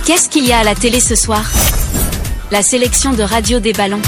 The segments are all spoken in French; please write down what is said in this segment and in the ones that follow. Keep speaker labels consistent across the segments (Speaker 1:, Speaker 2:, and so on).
Speaker 1: Qu'est-ce qu'il y a à la télé ce soir? La sélection de Radio des Ballons.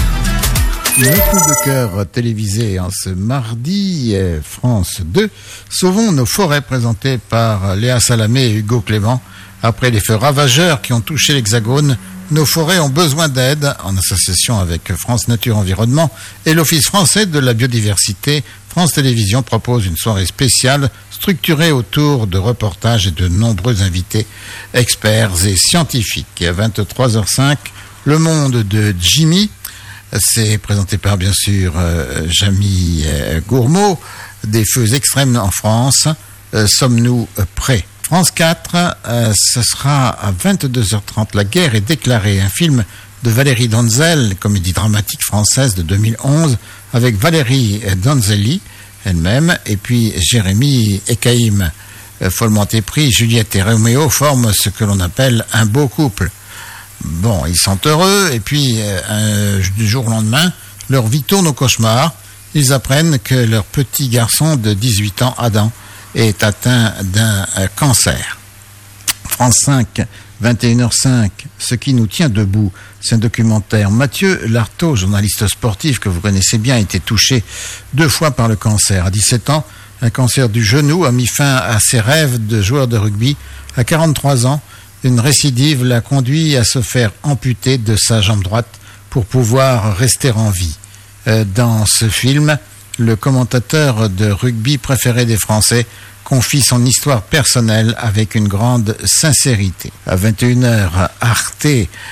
Speaker 2: Notre coup de cœur télévisé en ce mardi, France 2. Sauvons nos forêts, présenté par Léa Salamé et Hugo Clément. Après les feux ravageurs qui ont touché l'Hexagone, nos forêts ont besoin d'aide. En association avec France Nature Environnement et l'Office français de la biodiversité, France Télévisions propose une soirée spéciale structurée autour de reportages et de nombreux invités, experts et scientifiques. À 23h05, Le Monde de Jimmy. C'est présenté par, bien sûr, Jamy Gourmaud. Des feux extrêmes en France. Sommes-nous prêts? France 4, ce sera à 22h30. La guerre est déclarée. Un film de Valérie Donzel, comédie dramatique française de 2011, avec Valérie Donzelli elle-même, et puis Jérémy Ekaïm. Follement épris, Juliette et Roméo forment ce que l'on appelle un beau couple. Bon, ils sont heureux, et puis du jour au lendemain, leur vie tourne au cauchemar. Ils apprennent que leur petit garçon de 18 ans, Adam, est atteint d'un cancer. France 5, 21h05, Ce qui nous tient debout, c'est un documentaire. Mathieu Lartaud, journaliste sportif que vous connaissez bien, a été touché 2 fois par le cancer. À 17 ans, un cancer du genou a mis fin à ses rêves de joueur de rugby. À 43 ans, une récidive l'a conduit à se faire amputer de sa jambe droite pour pouvoir rester en vie. Dans ce film, le commentateur de rugby préféré des Français confie son histoire personnelle avec une grande sincérité. À 21h, Arte,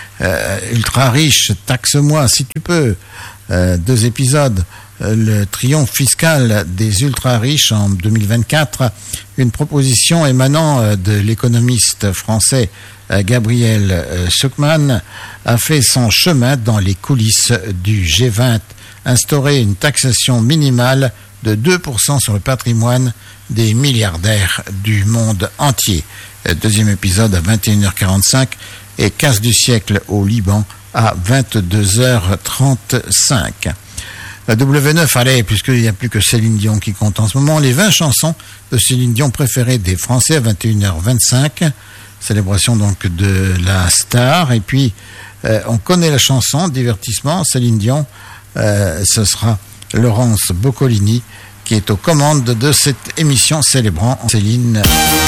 Speaker 2: ultra riche, taxe-moi si tu peux. 2 épisodes. Le triomphe fiscal des ultra riches en 2024. Une proposition émanant de l'économiste français Gabriel Zucman a fait son chemin dans les coulisses du G20. Instaurer une taxation minimale de 2% sur le patrimoine des milliardaires du monde entier. 2e épisode à 21h45 et casse du siècle au Liban à 22h35. La W9, allez, puisqu'il n'y a plus que Céline Dion qui compte en ce moment, les 20 chansons de Céline Dion préférées des Français à 21h25. Célébration donc de la star. Et puis, on connaît la chanson, divertissement, Céline Dion. Ce sera Laurence Boccolini qui est aux commandes de cette émission célébrant Céline.